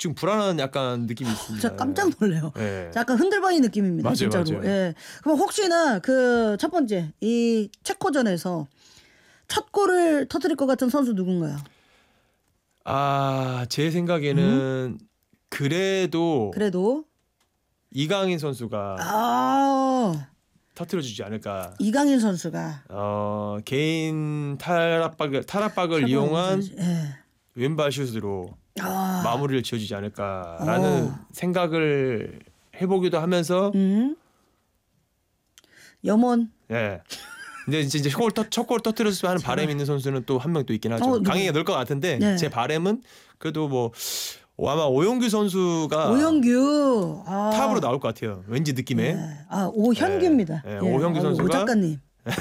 지금 불안한 약간 느낌이 있습니다. 진짜 깜짝 놀래요. 예. 약간 흔들바위 느낌입니다. 맞아요, 진짜로. 맞아요. 예. 그럼 혹시나 그 첫 번째 이 체코전에서 첫 골을 터뜨릴 것 같은 선수 누군가요? 제 생각에는 그래도 이강인 선수가 터뜨려주지 않을까. 이강인 선수가 개인 탈압박을 이용한 왼발 슛으로 마무리를 지어주지 않을까라는 생각을 해보기도 하면서 염원. 예. 근데 이제 첫 골 터뜨렸으면 하는 바람이 있는 선수는 또 한 명 또 있긴 하죠. 강행이 넣을 것 같은데 네. 제 바람은 그래도 뭐 아마 오영규 선수가 탑으로 나올 것 같아요. 왠지 느낌에. 오현규입니다. 오현규 선수가 오 작가님.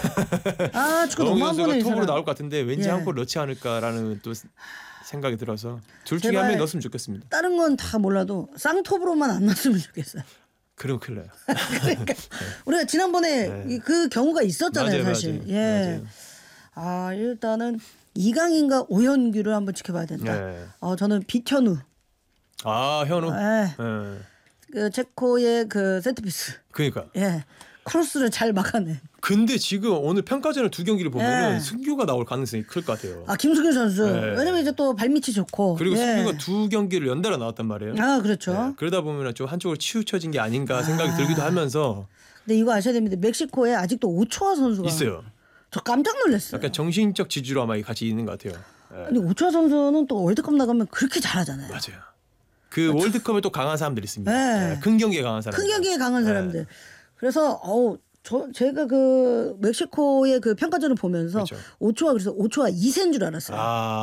축구 너무 한 번에 오영규 선수가 톱으로 나올 것 같은데 왠지 한 골 넣지 않을까라는 또 생각이 들어서 둘 중에 한 명이 넣었으면 좋겠습니다. 다른 건 다 몰라도 쌍톱으로만 안 넣었으면 좋겠어요. 그럼 큰일 나요. 그러니까 우리가 지난번에 그 경우가 있었잖아요. 맞아요, 사실. 맞아요. 일단은 이강인과 오현규를 한번 지켜봐야 된다. 저는 비현우. 현우. 그 체코의 그 세트피스. 그러니까. 크로스를 잘 막아내. 근데 지금 오늘 평가전을 두 경기를 보면은 승규가 나올 가능성이 클 것 같아요. 김승규 선수. 왜냐면 이제 또 발밑이 좋고. 그리고 승규가 두 경기를 연달아 나왔단 말이에요. 그렇죠. 그러다 보면 좀 한쪽으로 치우쳐진 게 아닌가 생각이 들기도 하면서. 근데 이거 아셔야 됩니다. 멕시코에 아직도 오초아 선수가 있어요. 저 깜짝 놀랐어요. 약간 정신적 지주로 아마 같이 있는 것 같아요. 근데 오초아 선수는 또 월드컵 나가면 그렇게 잘하잖아요. 맞아요. 그 월드컵에 또 강한 사람들이 있습니다. 큰 경기에 강한 사람들. 큰 경기에 강한 사람들. 그래서 제가 그 멕시코의 그 평가전을 보면서 그래서 오초아 2세인 줄 알았어요.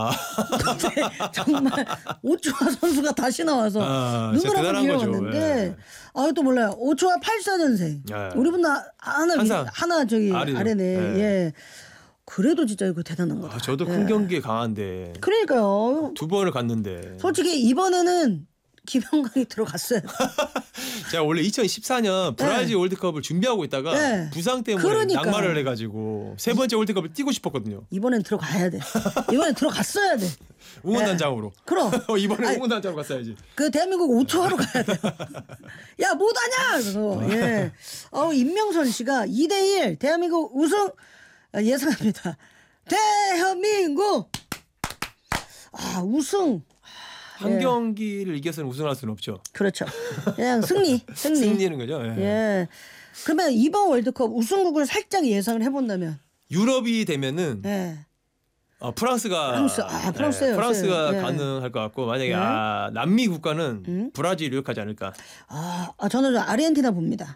근데 정말 오초아 선수가 다시 나와서 눈을 한번 비워봤는데 또 몰라요. 오초아 84년생. 우리보다 하나 저기 아래네. 그래도 진짜 이거 대단한 거다. 저도 큰 경기에 강한데. 그러니까요. 두 번을 갔는데. 솔직히 이번에는 김영광이 들어갔어요. 제가 원래 2014년 브라질 월드컵을 준비하고 있다가 부상 때문에 낙마를 해가지고 세 번째 월드컵을 뛰고 싶었거든요. 이번엔 들어가야 돼. 이번엔 들어갔어야 돼. 응원단장으로. 그럼. 이번에 응원단장으로 갔어야지. 그 대한민국 5초하러 가야 돼. 야 못하냐. 그래서 임명선 씨가 2대1 대한민국 우승 예상합니다. 대한민국 우승. 한 경기를 이겨서는 우승할 수는 없죠. 그렇죠. 그냥 승리는 거죠. 그러면 이번 월드컵 우승국을 살짝 예상을 해본다면 유럽이 되면은 프랑스가 가능할 것 같고 만약에 남미 국가는 브라질이 유력하지 않을까. 저는 아르헨티나 봅니다.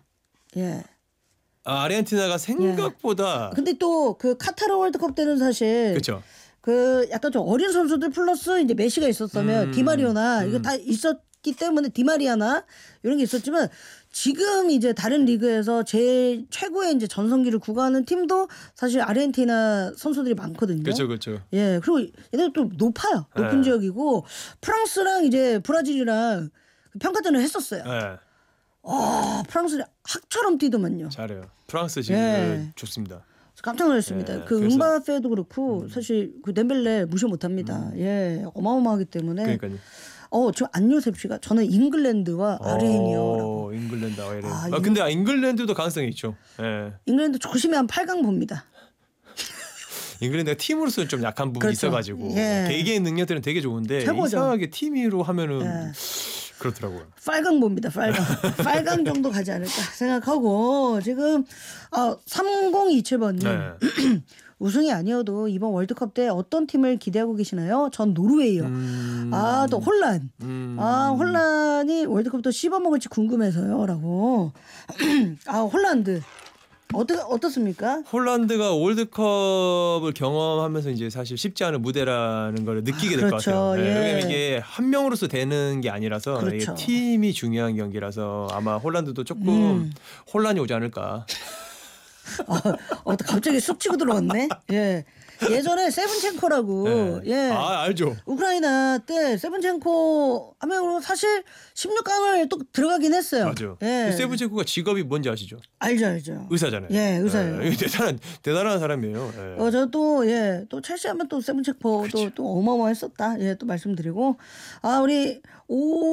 아르헨티나가 생각보다. 근데 또 그 카타르 월드컵 때는 사실 그렇죠. 그 약간 좀 어린 선수들 플러스 이제 메시가 있었다면 디마리오나 이거 다 있었기 때문에 디마리아나 이런 게 있었지만 지금 이제 다른 리그에서 제일 최고의 이제 전성기를 구가하는 팀도 사실 아르헨티나 선수들이 많거든요. 그렇죠. 그리고 얘네들 또 높은 지역이고 프랑스랑 이제 브라질이랑 평가전을 했었어요. 프랑스는 학처럼 뛰더만요. 잘해요. 프랑스 지금 좋습니다. 깜짝 놀랐습니다. 그 음바페도 그렇고 사실 그 덴벨레 무시 못합니다. 어마어마하기 때문에. 그러니까요. 저 안요셉 씨가 저는 잉글랜드와 아르헨이요라고. 잉글랜드 아르헨. 근데 잉글랜드도 가능성이 있죠. 잉글랜드 조심히 한 8강 봅니다. 잉글랜드가 팀으로서는 좀 약한 부분이 있어가지고 개개인 능력들은 되게 좋은데 최고죠. 이상하게 팀으로 하면은. 그렇더라고요. 빨강 봅니다. 빨강 정도 가지 않을까 생각하고 지금 3027번님 우승이 아니어도 이번 월드컵 때 어떤 팀을 기대하고 계시나요? 전 노르웨이요. 또 홀란. 홀란이 월드컵도 씹어먹을지 궁금해서요라고. 홀란드. 어떻습니까? 홀란드가 월드컵을 경험하면서 이제 사실 쉽지 않은 무대라는 걸 느끼게 될 것 같아요. 왜냐면 이게 한 명으로서 되는 게 아니라서 이게 팀이 중요한 경기라서 아마 홀란드도 조금 혼란이 오지 않을까. 갑자기 쑥 치고 들어왔네. 예전에 세븐첸코라고 알죠. 우크라이나 때 세븐첸코 하면 사실 16강을 또 들어가긴 했어요. 맞죠. 세븐첸코가 직업이 뭔지 아시죠? 알죠. 의사잖아요. 의사예요. 대단한 사람이에요. 저도 또 첼시 하면 또 세븐첸코도 또 어마어마했었다. 또 말씀드리고 우리